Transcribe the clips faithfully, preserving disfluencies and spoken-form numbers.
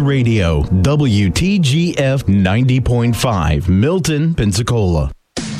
Radio, W T G F ninety point five, Milton, Pensacola.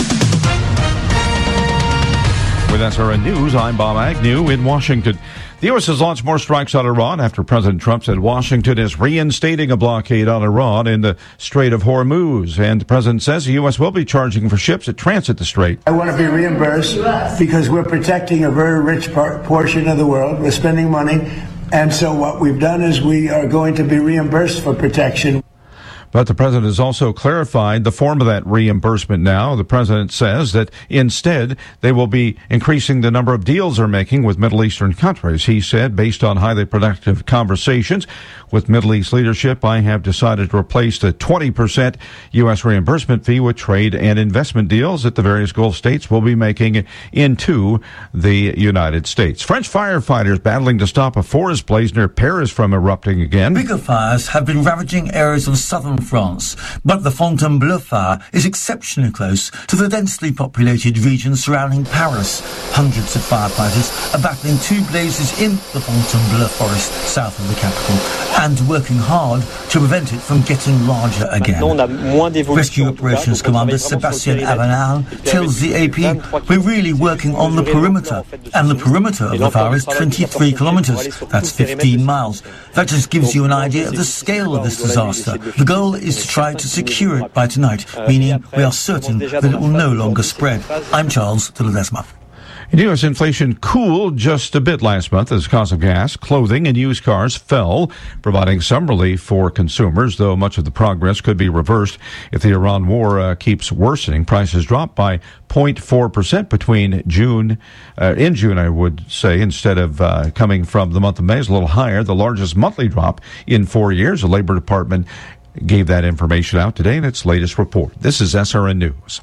With S R N News, I'm Bob Agnew in Washington. The U S has launched more strikes on Iran after President Trump said Washington is reinstating a blockade on Iran in the Strait of Hormuz. And the president says the U S will be charging for ships that transit the strait. I want to be reimbursed because we're protecting a very rich par- portion of the world. We're spending money. And so what we've done is we are going to be reimbursed for protection. But the president has also clarified the form of that reimbursement now. The president says that instead they will be increasing the number of deals they're making with Middle Eastern countries. He said, based on highly productive conversations with Middle East leadership, I have decided to replace the twenty percent U S reimbursement fee with trade and investment deals that the various Gulf states will be making into the United States. French firefighters battling to stop a forest blaze near Paris from erupting again. Bigger fires have been ravaging areas of southern France, but the Fontainebleau fire is exceptionally close to the densely populated region surrounding Paris. Hundreds of firefighters are battling two blazes in the Fontainebleau forest south of the capital and working hard to prevent it from getting larger again. Rescue Operations Commander Sébastien Arenal tells the A P, we're really working on the perimeter, and the perimeter of the fire is twenty-three kilometers. That's fifteen miles. That just gives you an idea of the scale of this disaster. The goal is to try to secure it by tonight, meaning we are certain that it will no longer spread. I'm Charles de Ledesma. U S inflation cooled just a bit last month as the cost of gas, clothing, and used cars fell, providing some relief for consumers, though much of the progress could be reversed if the Iran war uh, keeps worsening. Prices dropped by zero point four percent between June, uh, in June, I would say, instead of uh, coming from the month of May, is a little higher, the largest monthly drop in four years. The Labor Department gave that information out today in its latest report. This is S R N News.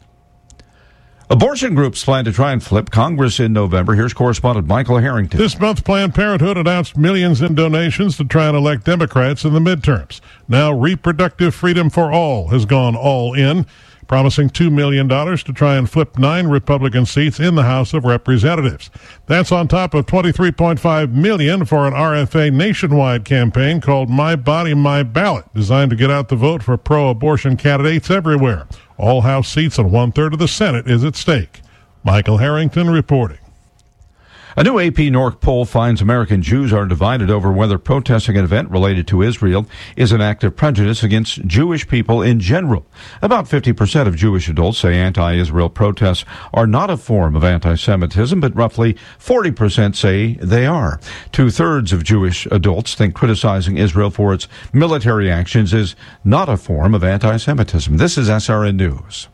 Abortion groups plan to try and flip Congress in November. Here's correspondent Michael Harrington. This month, Planned Parenthood announced millions in donations to try and elect Democrats in the midterms. Now, Reproductive Freedom for All has gone all in, promising two million dollars to try and flip nine Republican seats in the House of Representatives. That's on top of twenty-three point five million dollars for an R F A nationwide campaign called My Body, My Ballot, designed to get out the vote for pro-abortion candidates everywhere. All House seats and one-third of the Senate is at stake. Michael Harrington reporting. A new A P North poll finds American Jews are divided over whether protesting an event related to Israel is an act of prejudice against Jewish people in general. About fifty percent of Jewish adults say anti-Israel protests are not a form of anti-Semitism, but roughly forty percent say they are. Two-thirds of Jewish adults think criticizing Israel for its military actions is not a form of anti-Semitism. This is S R N News.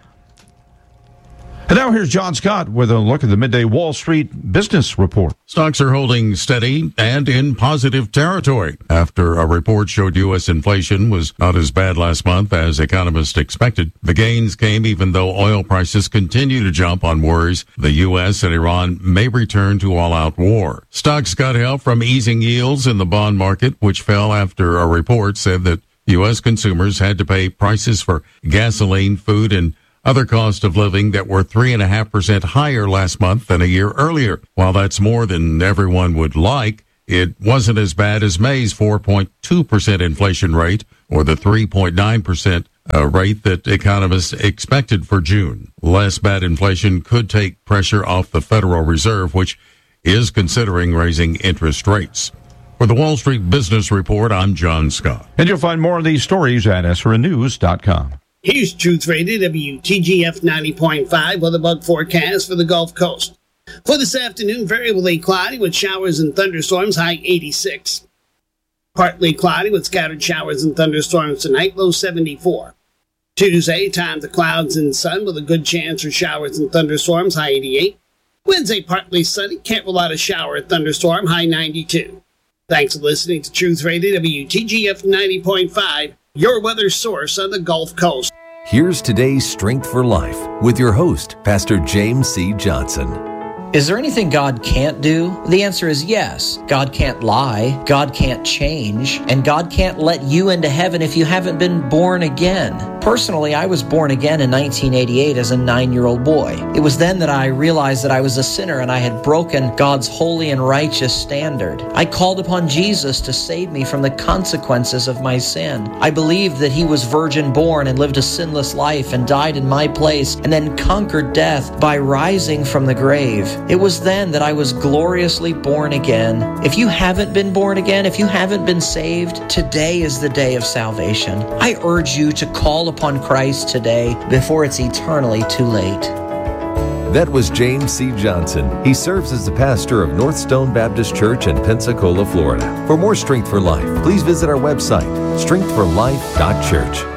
And now here's John Scott with a look at the midday Wall Street business report. Stocks are holding steady and in positive territory after a report showed U S inflation was not as bad last month as economists expected. The gains came even though oil prices continue to jump on worries the U S and Iran may return to all-out war. Stocks got help from easing yields in the bond market, which fell after a report said that U S consumers had to pay prices for gasoline, food, and other cost of living that were three point five percent higher last month than a year earlier. While that's more than everyone would like, it wasn't as bad as May's four point two percent inflation rate or the three point nine percent uh, rate that economists expected for June. Less bad inflation could take pressure off the Federal Reserve, which is considering raising interest rates. For the Wall Street Business Report, I'm John Scott. And you'll find more of these stories at S R N news dot com. Here's Truth Radio W T G F ninety point five with a bug forecast for the Gulf Coast. For this afternoon, variably cloudy with showers and thunderstorms, high eighty-six. Partly cloudy with scattered showers and thunderstorms tonight, low seventy-four. Tuesday, time to clouds and sun with a good chance for showers and thunderstorms, high eighty-eight. Wednesday, partly sunny, can't rule out a shower or thunderstorm, high ninety-two. Thanks for listening to Truth Radio W T G F ninety point five. Your weather source on the Gulf Coast. Here's today's Strength for Life with your host, Pastor James C. Johnson. Is there anything God can't do? The answer is yes. God can't lie. God can't change. And God can't let you into heaven if you haven't been born again. Personally, I was born again in nineteen eighty-eight as a nine-year-old boy. It was then that I realized that I was a sinner and I had broken God's holy and righteous standard. I called upon Jesus to save me from the consequences of my sin. I believed that he was virgin born and lived a sinless life and died in my place and then conquered death by rising from the grave. It was then that I was gloriously born again. If you haven't been born again, if you haven't been saved, today is the day of salvation. I urge you to call upon Christ today before it's eternally too late. That was James C. Johnson. He serves as the pastor of North Stone Baptist Church in Pensacola, Florida. For more Strength for Life, please visit our website, strength for life dot church.